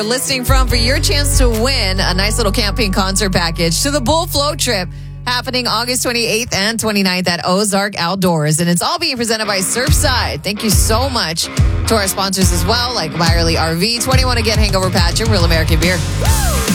Listening from for your chance to win a nice little camping concert package to the Bull Float Trip happening August 28th and 29th at Ozark Outdoors. And it's all being presented by Surfside. Thank you so much to our sponsors as well, like Byerly RV, 21 Again Hangover Patch, and Real American Beer.